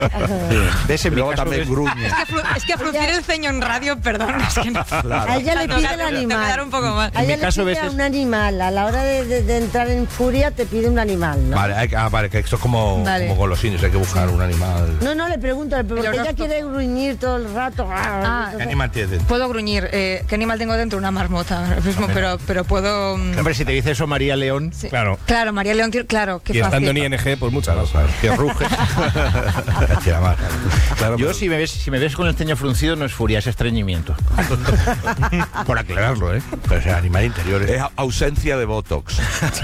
De ese Luego también gruñe. Es que fruncir el ceño en radio, perdón, es que no. Claro. A ella le pide el Te animal. quedar un poco mal. A ella mi caso, le pide ves, un animal. A la hora de entrar en furia te pide un animal, ¿no? Vale, que esto es como golosinas, hay que buscar un animal. No, le pregunto, porque ella quiere gruñir todo el rato. ¿Qué animal tienes? Puedo gruñir. ¿Qué animal tengo dentro? Una marmota ahora mismo, pero puedo... Hombre, si te dice eso María León, sí. Claro. Claro, María León, claro, qué Y fácil. estando en ING, pues muchas. que ruge. Claro, Yo, si me ves con el ceño fruncido, no es furia, es estreñimiento. Por aclararlo, ¿eh? pero ese animal interior es ausencia de botox.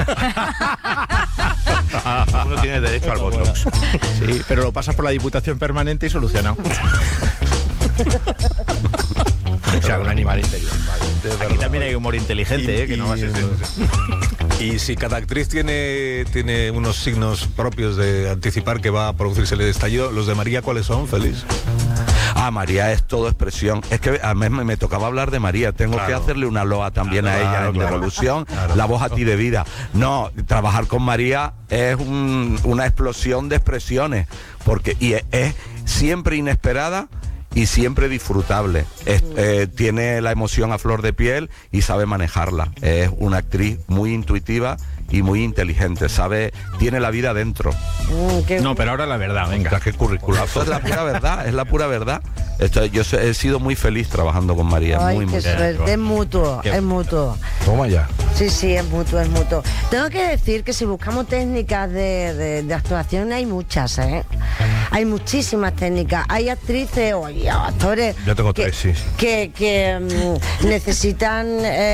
Uno tiene derecho al botox. Sí, pero lo pasas por la Diputación Permanente y solucionado. O sea, un animal interior. Aquí también hay humor inteligente, que no va a ser... Y si cada actriz tiene unos signos propios de anticipar que va a producirse el estallido, ¿los de María cuáles son, Félix? María es todo expresión. Es que a mí me tocaba hablar de María. Tengo que hacerle una loa también a ella en la evolución. La voz a ti de vida. No, trabajar con María es una explosión de expresiones. Y es siempre inesperada y siempre disfrutable. Tiene la emoción a flor de piel y sabe manejarla. Es una actriz muy intuitiva y muy inteligente, tiene la vida dentro. No, pero ahora la verdad, venga. Qué curriculazo. Es la pura verdad. Yo he sido muy feliz trabajando con María. Ay, muy qué suerte. Es mutuo. Toma ya. Sí, es mutuo. Tengo que decir que si buscamos técnicas de actuación hay muchas, ¿eh? Hay muchísimas técnicas. Hay actrices o hay actores Yo tengo tres, sí. que necesitan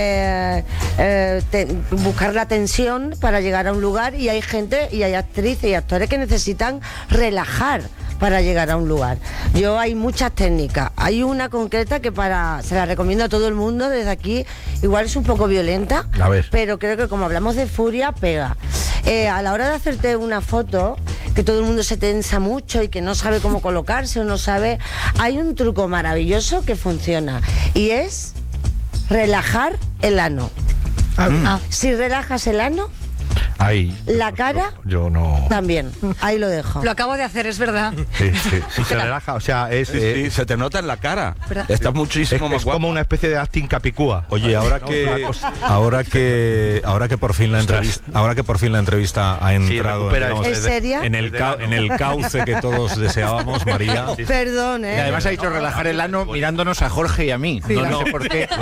buscar la tensión para llegar a un lugar, y hay actrices y actores que necesitan relajar para llegar a un lugar. Hay muchas técnicas. Hay una concreta que se la recomiendo a todo el mundo desde aquí. Igual es un poco violenta, pero creo que como hablamos de furia, pega. A la hora de hacerte una foto, que todo el mundo se tensa mucho y que no sabe cómo colocarse o no sabe, hay un truco maravilloso que funciona, y es relajar el ano. Si relajas el ano, la cara yo no. también. Ahí lo dejo. Lo acabo de hacer, es verdad. Sí. Se relaja, o sea, se te nota en la cara. ¿Verdad? Está muchísimo más guapo. como una especie de acting capicúa. Oye, ahora que por fin la entrevista ha entrado ¿Es seria? en el cauce que todos deseábamos, María. Perdón, Y además ha dicho relajar el ano mirándonos a Jorge y a mí. No sé por qué.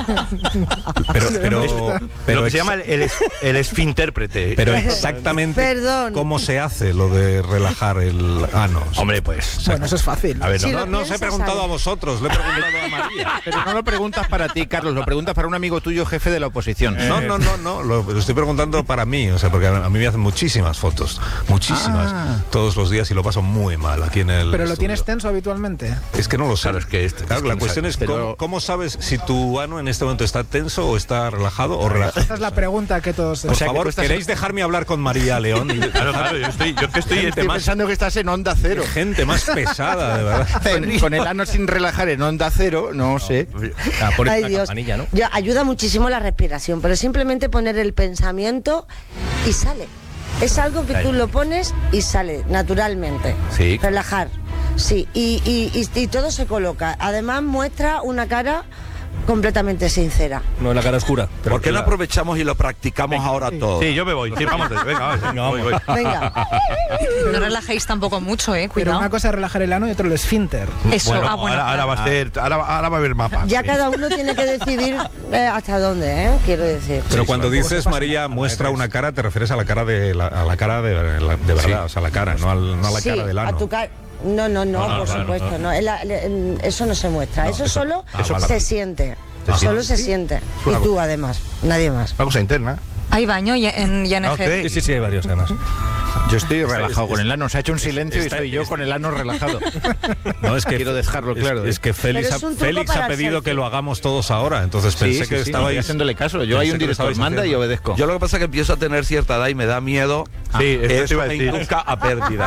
Pero Lo que se llama el esfintérprete. Pero exactamente Perdón. cómo se hace lo de relajar el ano. Hombre, pues... Bueno, eso es fácil. A ver, Si no lo os he piensas, preguntado ¿sabes? a vosotros, le he preguntado a María. Pero no lo preguntas para ti, Carlos, lo preguntas para un amigo tuyo, jefe de la oposición. No, lo estoy preguntando para mí, o sea, porque a mí me hacen muchísimas fotos, todos los días, y lo paso muy mal aquí en el Pero lo estudio. tienes tenso habitualmente. Es que no lo sé. Claro, es que la cuestión es ¿cómo sabes si tu ano en este momento está tenso o está relajado o relajado? Esa es la pregunta que todos... Por favor, ¿queréis dejarme hablar con María León? Claro, yo que estoy Estoy pensando que estás en Onda Cero. Gente más pesada, de verdad. Con el ano sin relajar en Onda Cero, no sé. Ay, Dios. Ayuda muchísimo la respiración, pero simplemente poner el pensamiento y sale. Es algo que tú lo pones y sale naturalmente. Sí. Relajar. Sí, y todo se coloca. Además muestra una cara completamente sincera. No es la cara oscura. ¿Por qué no aprovechamos y lo practicamos ahora todos? Sí, yo me voy. Sí, vamos. Venga, voy. Venga. No relajéis tampoco mucho, Pero cuidado. una cosa es relajar el ano y otro el esfínter. Eso, Bueno, bueno. ahora va a ser... Ahora va a haber mapas. Ya cada uno tiene que decidir hasta dónde, quiero decir. Pero cuando dices, María, muestra una cara, te refieres a la cara de verdad, o sea, la cara, no a la Sí, cara del ano. a tu cara. No, por supuesto, no. Eso no se muestra, eso solo se siente. Solo se siente. Y tú, además, nadie más. Una cosa interna. Hay baño en ING. Sí, hay varios además. Yo estoy relajado con el ano. Se ha hecho un silencio y estoy yo con el ano relajado. No, es que quiero dejarlo claro. Es que Félix Pero es un truco ha para pedido selfie. que lo hagamos todos ahora, entonces pensé que estabais haciéndole caso. Yo hay un director, manda y obedezco. Yo lo que pasa es que empiezo a tener cierta edad y me da miedo. Sí, esto te eso iba a me decir. induzca a pérdida.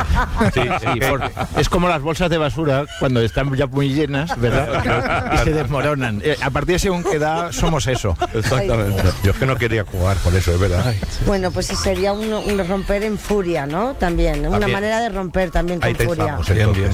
Es como las bolsas de basura cuando están ya muy llenas, ¿verdad? Y se desmoronan. A partir de según qué edad somos eso. Exactamente. Yo es que no quería jugar por eso, es verdad. Bueno, pues sería un romper en furia, ¿no? También, una manera de romper también con Ahí furia. pensamos, bien.